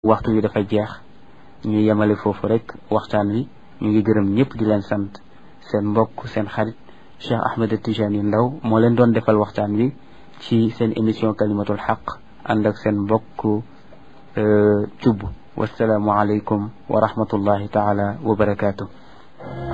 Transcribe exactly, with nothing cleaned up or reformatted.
waxtu wi dafa jeex ñu yemale foofu rek waxtaan wi ñu ngi gërëm ñëpp di leen sant seen mbokk seen xarit Cheikh Ahmed Tijani Ndaw moo leen doon defal waxtaan wi ci seen émission kalimatul xaq ànd ak seen mbokk Thioub wasalaamu aleykum wa rahmatullahi taala wa barakaatu.